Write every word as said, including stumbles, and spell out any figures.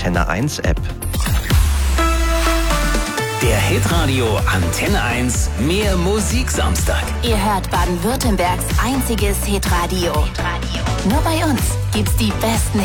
Antenne eins App. Der Hitradio Antenne eins Mehr Musik Samstag. Ihr hört Baden-Württembergs einziges Hitradio. Hitradio. Nur bei uns gibt's die besten